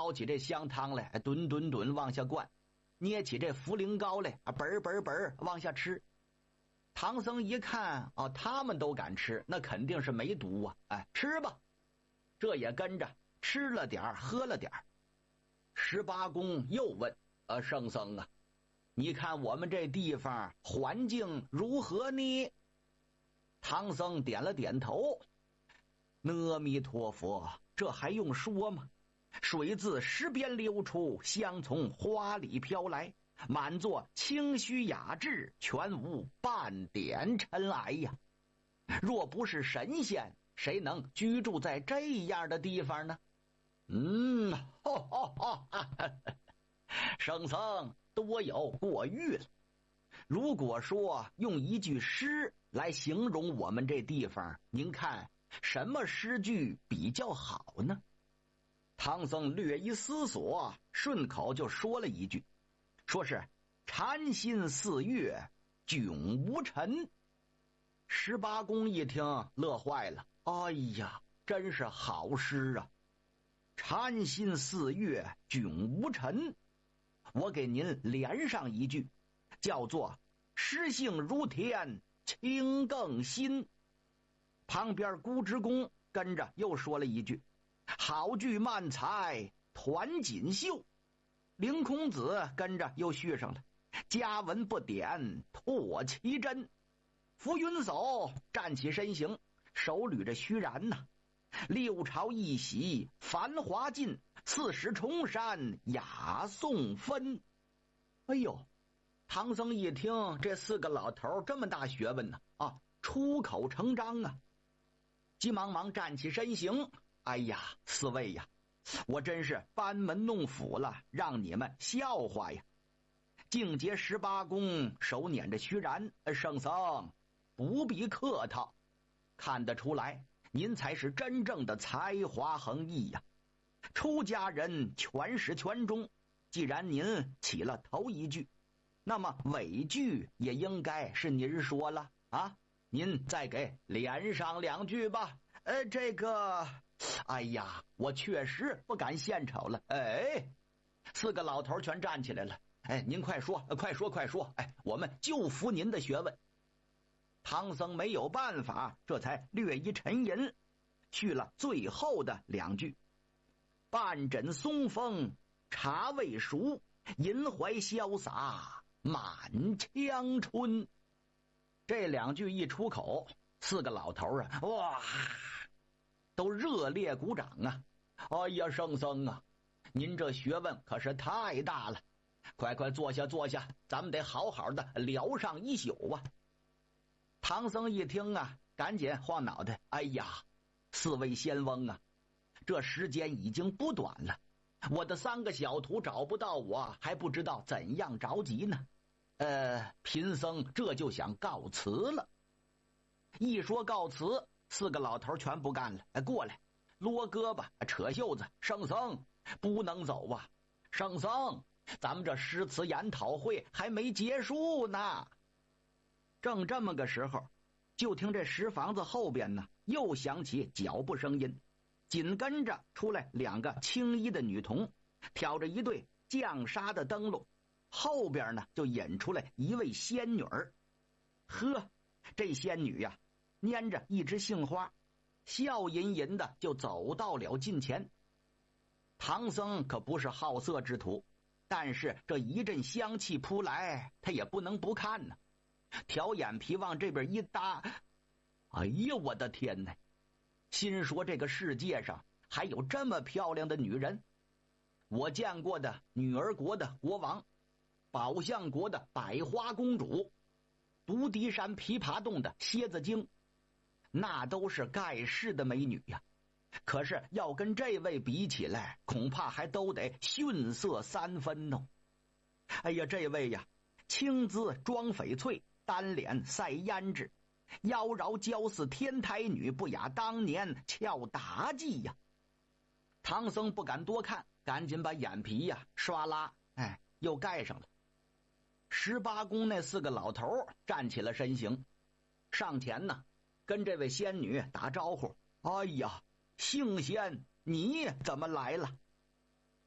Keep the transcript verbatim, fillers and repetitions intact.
倒起这香汤来，吨吨吨往下灌，捏起这茯苓糕来，本本本往下吃。唐僧一看啊，他们都敢吃，那肯定是没毒啊！哎，吃吧，这也跟着吃了点喝了点。十八公又问：“呃，圣僧啊，你看我们这地方环境如何呢？”唐僧点了点头：“阿弥陀佛，这还用说吗？水自石边流出，香从花里飘来。”满座清虚雅致，全无半点尘埃呀！若不是神仙，谁能居住在这样的地方呢？嗯，哈哈哈哈，圣僧多有过誉了。如果说用一句诗来形容我们这地方，您看什么诗句比较好呢？唐僧略一思索，顺口就说了一句，说是禅心似月，迥无尘。十八公一听乐坏了，哎呀，真是好诗啊！禅心似月，迥无尘，我给您连上一句，叫做诗性如天，清更新。旁边孤之公跟着又说了一句，好句漫才，团锦绣。凌空子跟着又续上了，家文不点，唾其真。浮云叟站起身形，手捋着虚髯呐。六朝一喜，繁华尽，四时重山，雅颂分。哎呦，唐僧一听这四个老头这么大学问呢，啊，出口成章啊，急忙忙站起身形。哎呀，四位呀，我真是班门弄斧了，让你们笑话呀！净节十八公手捻着虚髯，圣僧不必客套，看得出来您才是真正的才华横溢呀！出家人全始全终，既然您起了头一句，那么尾句也应该是您说了啊！您再给连上两句吧。呃，这个。哎呀，我确实不敢献丑了。哎，四个老头全站起来了。哎，您快说，快说，快说！哎，我们就服您的学问。唐僧没有办法，这才略一沉吟，续了最后的两句：半枕松风茶未熟，银怀潇洒满腔春。这两句一出口，四个老头啊，哇，都热烈鼓掌啊！哎呀，圣僧啊，您这学问可是太大了，快快坐下坐下，咱们得好好的聊上一宿啊！唐僧一听啊，赶紧晃脑袋，哎呀，四位仙翁啊，这时间已经不短了，我的三个小徒找不到我，还不知道怎样着急呢。呃，贫僧这就想告辞了。一说告辞，四个老头全不干了，哎，过来撸胳膊扯袖子，圣僧不能走啊，圣僧咱们这诗词研讨会还没结束呢。正这么个时候，就听这石房子后边呢又响起脚步声音，紧跟着出来两个青衣的女童，挑着一对绛纱的灯笼，后边呢就引出来一位仙女儿。呵，这仙女呀，拈着一枝杏花，笑吟吟的就走到了近前。唐僧可不是好色之徒，但是这一阵香气扑来，他也不能不看呢。挑眼皮往这边一搭，哎呀，我的天哪！心说这个世界上还有这么漂亮的女人。我见过的女儿国的国王，宝象国的百花公主，独敌山琵琶洞的蝎子精，那都是盖世的美女呀。可是要跟这位比起来，恐怕还都得逊色三分哦。哎呀，这位呀，青姿妆翡翠，单脸赛胭脂，妖娆娇似天台女，不亚当年俏妲己呀。唐僧不敢多看，赶紧把眼皮呀唰啦，哎，又盖上了。十八宫那四个老头站起了身形，上前呢，跟这位仙女打招呼：“哎呀，杏仙，你怎么来了？”